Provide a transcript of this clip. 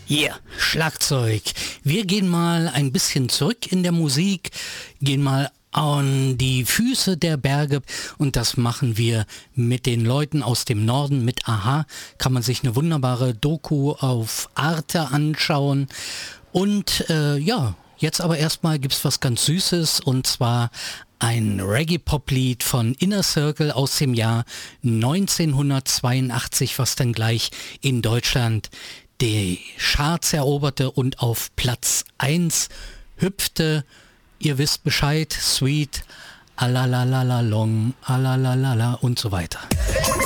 Yeah, Schlagzeug. Wir gehen mal ein bisschen zurück in der Musik, gehen mal an die Füße der Berge und das machen wir mit den Leuten aus dem Norden, mit Aha. Kann man sich eine wunderbare Doku auf Arte anschauen. Und jetzt aber erstmal gibt's was ganz Süßes und zwar ein Reggae-Pop-Lied von Inner Circle aus dem Jahr 1982, was dann gleich in Deutschland die Charts eroberte und auf Platz 1 hüpfte. Ihr wisst Bescheid, Sweet, Alalalalong, Alalalala und so weiter.